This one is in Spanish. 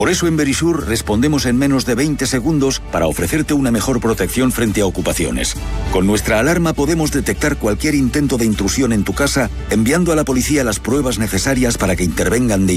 Por eso en Verisur respondemos en menos de 20 segundos para ofrecerte una mejor protección frente a ocupaciones. Con nuestra alarma podemos detectar cualquier intento de intrusión en tu casa, enviando a la policía las pruebas necesarias para que intervengan de